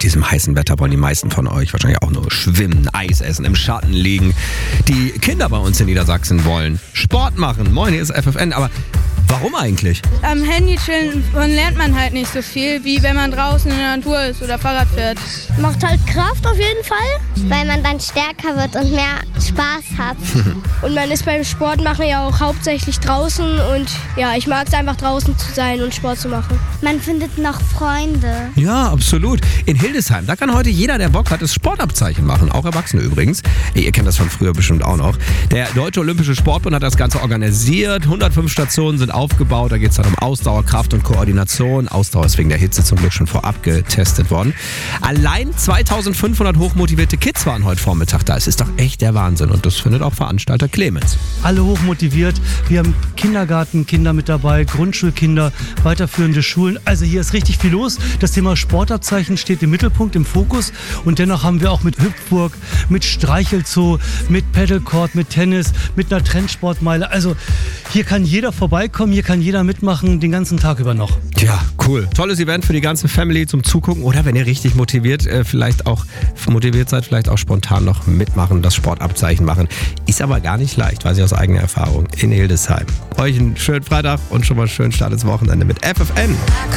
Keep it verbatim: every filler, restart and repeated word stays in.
diesem heißen Wetter wollen die meisten von euch wahrscheinlich auch nur schwimmen, Eis essen, im Schatten liegen. Die Kinder bei uns in Niedersachsen wollen Sport machen. Moin, hier ist F F N, aber warum eigentlich? Am Handy chillen lernt man halt nicht so viel, wie wenn man draußen in der Natur ist oder Fahrrad fährt. Macht halt Kraft auf jeden Fall, weil man dann stärker wird und mehr Spaß hat. Und man ist beim Sport machen ja auch hauptsächlich draußen und ja, ich mag es einfach draußen zu sein und Sport zu machen. Man findet noch Freunde. Ja, absolut. In Hildesheim, da kann heute jeder, der Bock hat, das Sportabzeichen machen, auch Erwachsene übrigens. Ihr kennt das von früher bestimmt auch noch. Der Deutsche Olympische Sportbund hat das Ganze organisiert. hundertfünf Stationen sind aufgebaut. Da geht es dann um Ausdauer, Kraft und Koordination. Ausdauer ist wegen der Hitze zum Glück schon vorab getestet worden. Allein zweitausendfünfhundert hochmotivierte Kids waren heute Vormittag da. Es ist doch echt der Wahnsinn. Und das findet auch Veranstalter Clemens. Alle hochmotiviert. Wir haben Kindergartenkinder mit dabei, Grundschulkinder, weiterführende Schulen. Also hier ist richtig viel los. Das Thema Sportabzeichen steht im Mittelpunkt, im Fokus. Und dennoch haben wir auch mit Hüpfburg, mit Streichelzoo, mit Paddlecourt, mit Tennis, mit einer Trendsportmeile. Also hier kann jeder vorbeikommen, hier kann jeder mitmachen, den ganzen Tag über noch. Ja, cool. Tolles Event für die ganze Family zum Zugucken. Oder wenn ihr richtig motiviert, äh, vielleicht auch motiviert seid, vielleicht auch spontan noch mitmachen, das Sportabzeichen machen. Ist aber gar nicht leicht, weiß ich aus eigener Erfahrung, in Hildesheim. Euch einen schönen Freitag und schon mal einen schönen Start ins Wochenende mit F F N.